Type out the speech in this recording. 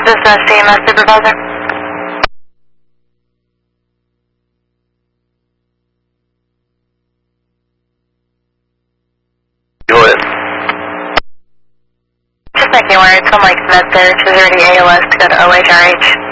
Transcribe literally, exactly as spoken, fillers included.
This is uh, C M S Supervisor. Go ahead. Just making word, it's on like med surg. Is there any A L S to go to O H R H?